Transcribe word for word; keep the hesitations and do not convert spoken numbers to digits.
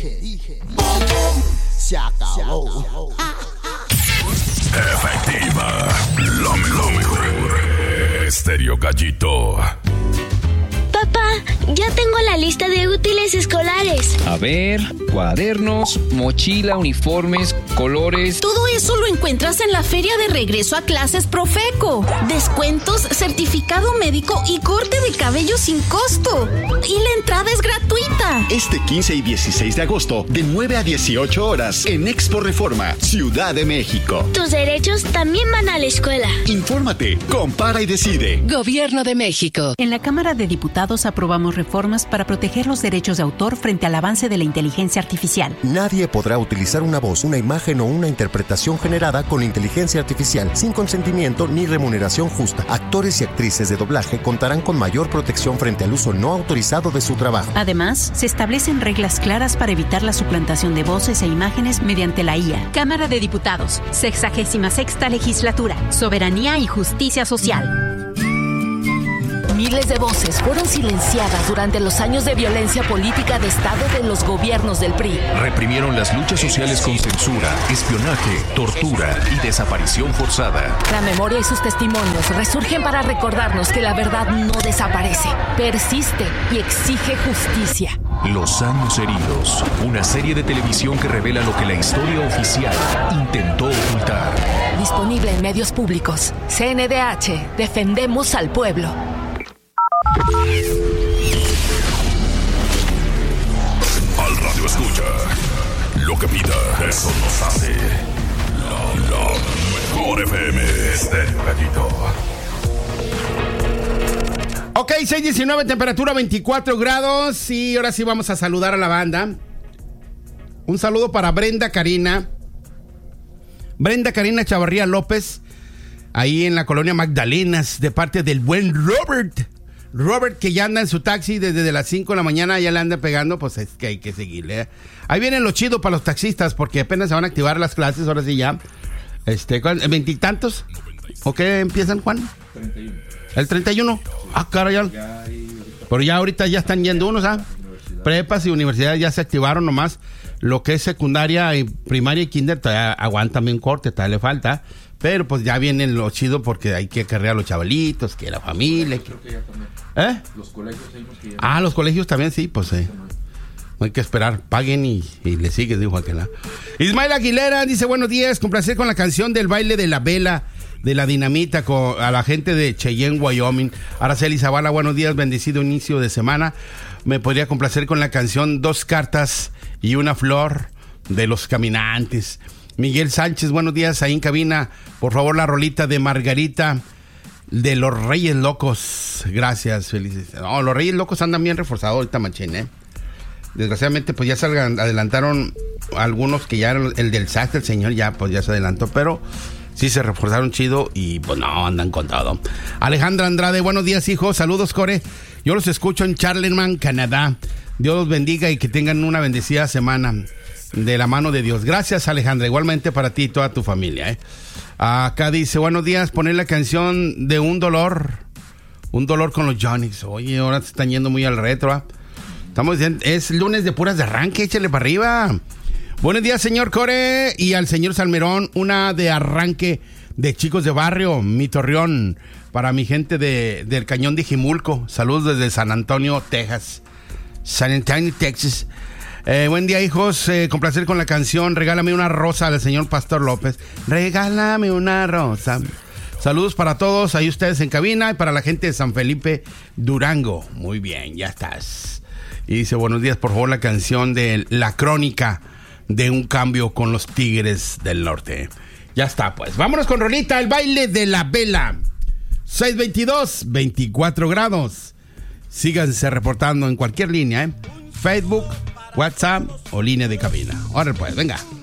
dije, dije, se acabó. Efectiva, lo mejor. Estéreo Gallito. Papá, ya tengo la lista de útiles escolares. A ver, cuadernos, mochila, uniformes, colores. Todo eso lo encuentras en la feria de regreso a clases Profeco. Descuentos, certificado médico y corte de cabello sin costo. Y la entrada es gratuita. Este quince y dieciséis de agosto, de nueve a dieciocho horas, en Expo Reforma, Ciudad de México. Tus derechos también van a la escuela. Infórmate, compara y decide. Gobierno de México. En la Cámara de Diputados aprobamos reformas para proteger los derechos de autor frente al avance de la inteligencia artificial. Nadie podrá utilizar una voz, una imagen o una interpretación generada con inteligencia artificial sin consentimiento ni remuneración justa. Actores y actrices de doblaje contarán con mayor protección frente al uso no autorizado de su trabajo. Además, se establecen reglas claras para evitar la suplantación de voces e imágenes mediante la I A. Cámara de Diputados, sexagésima sexta legislatura, soberanía y justicia social. Miles de voces fueron silenciadas durante los años de violencia política de Estado de los gobiernos del P R I. Reprimieron las luchas sociales con censura, espionaje, tortura y desaparición forzada. La memoria y sus testimonios resurgen para recordarnos que la verdad no desaparece, persiste y exige justicia. Los años heridos, una serie de televisión que revela lo que la historia oficial intentó ocultar. Disponible en medios públicos. C N D H, defendemos al pueblo. Al radio escucha lo que pida, eso nos hace la, la mejor F M. Estéreo Gallito. Ok, seis diecinueve, temperatura veinticuatro grados. Y ahora sí vamos a saludar a la banda. Un saludo para Brenda Karina. Brenda Karina Chavarría López, ahí en la colonia Magdalenas, de parte del buen Robert. Robert, que ya anda en su taxi desde las cinco de la mañana, ya le anda pegando, pues es que hay que seguirle. ¿eh? Ahí viene lo chido para los taxistas, porque apenas se van a activar las clases, ahora sí ya. Este, ¿veintitantos? ¿O qué empiezan, Juan? treinta y uno. ¿El treinta y uno? Ah, caray. Ya. Pero ya ahorita ya están yendo unos, ¿ah? Prepas y universidades ya se activaron nomás. Lo que es secundaria y primaria y kinder todavía aguantan bien corte, todavía le falta. Pero pues ya viene lo chido porque hay que acarrear a los chavalitos, que la familia. Que... que ¿Eh? Los colegios que ya... Ah, los colegios también, sí, pues sí. Eh. No hay que esperar, paguen y, y le sigues, dijo aquel. Ismael Aguilera dice, buenos días, complacer con la canción del baile de la vela, de la dinamita, con, a la gente de Cheyenne, Wyoming. Araceli Zavala, buenos días, bendecido inicio de semana. Me podría complacer con la canción Dos cartas y una flor de Los Caminantes. Miguel Sánchez, buenos días, ahí en cabina. Por favor, la rolita de Margarita de Los Reyes Locos. Gracias, felices. No, los Reyes Locos andan bien reforzados ahorita, machín, ¿eh? Desgraciadamente, pues ya se adelantaron algunos que ya eran el del S A C, el señor ya, pues ya se adelantó, pero sí se reforzaron chido y pues no, andan con todo. Alejandra Andrade, buenos días, hijos. Saludos, Core. Yo los escucho en Charlemagne, Canadá. Dios los bendiga y que tengan una bendecida semana de la mano de Dios. Gracias, Alejandra. Igualmente para ti y toda tu familia, ¿eh? Acá dice, buenos días, poner la canción de Un Dolor. Un Dolor con los Johnnies. Oye, ahora se están yendo muy al retro, ¿eh? Estamos diciendo, es lunes de puras de arranque, échale para arriba. Buenos días, señor Core, y al señor Salmerón, una de arranque de Chicos de Barrio, mi Torreón, para mi gente de, del Cañón de Jimulco. Saludos desde San Antonio, Texas. San Antonio, Texas. Eh, buen día, hijos. Eh, complacer con la canción Regálame una rosa del señor Pastor López. Regálame una rosa. Saludos para todos, ahí ustedes en cabina, y para la gente de San Felipe, Durango. Muy bien, ya estás. Y dice, buenos días, por favor, la canción de La Crónica de un cambio con los Tigres del Norte. Ya está, pues. Vámonos con rolita, el baile de la vela. seis veintidós, veinticuatro grados. Síganse reportando en cualquier línea, ¿eh? Facebook, WhatsApp o línea de cabina. Ahora pues, venga.